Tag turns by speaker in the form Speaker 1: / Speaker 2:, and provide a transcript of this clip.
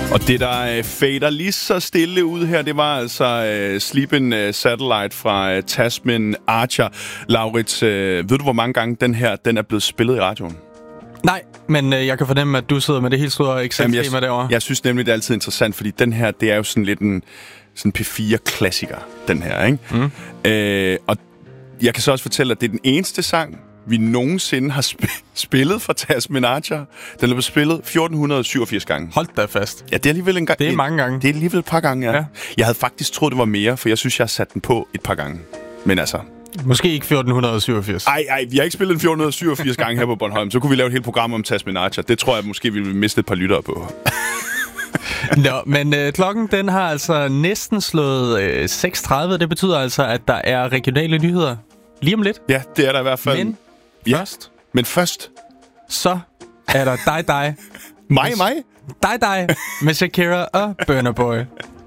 Speaker 1: Og det, der fader lige så stille ud her, det var altså Sleeping Satellite fra Tasmin Archer. Laurits, ved du, hvor mange gange den er blevet spillet i radioen?
Speaker 2: Nej, men jeg kan fornemme, at du sidder med det helt store Excel-schema derovre.
Speaker 1: Jeg synes nemlig, det er altid interessant, fordi den her, det er jo sådan lidt en sådan P4-klassiker, den her, ikke? Og jeg kan så også fortælle, at det er den eneste sang, vi nogensinde har spillet fra Tasmin Archer. Den er blevet spillet 1487 gange.
Speaker 2: Hold da fast.
Speaker 1: Ja, det er alligevel en gang.
Speaker 2: Det er mange gange.
Speaker 1: Det er alligevel et par gange, ja. Jeg havde faktisk troet, det var mere, for jeg synes, jeg har sat den på et par gange. Men altså...
Speaker 2: Måske ikke 1487.
Speaker 1: Ej, vi har ikke spillet den 1487 gange her på Bornholm. Så kunne vi lave et helt program om Tasmin Archer. Det tror jeg måske, vi vil miste et par lyttere på.
Speaker 2: Nå, men klokken, den har altså næsten slået 6.30. Det betyder altså, at der er regionale nyheder lige om lidt.
Speaker 1: Ja, det er der i hvert fald.
Speaker 2: Men først, så er der dig.
Speaker 1: Mig?
Speaker 2: Dig med Shakira og Burna Boy.